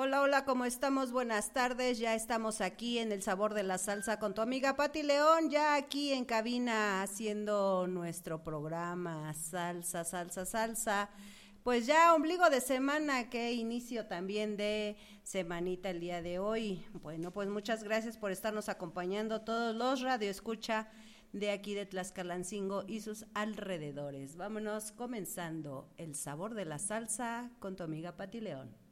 Hola, hola, ¿cómo estamos? Buenas tardes, ya estamos aquí en El Sabor de la Salsa con tu amiga Pati León, ya aquí en cabina haciendo nuestro programa Salsa, Salsa, Salsa. Pues ya ombligo de semana, que inicio también de semanita el día de hoy. Bueno, pues muchas gracias por estarnos acompañando todos los radioescucha de aquí de Tlaxcalancingo y sus alrededores. Vámonos comenzando El Sabor de la Salsa con tu amiga Pati León.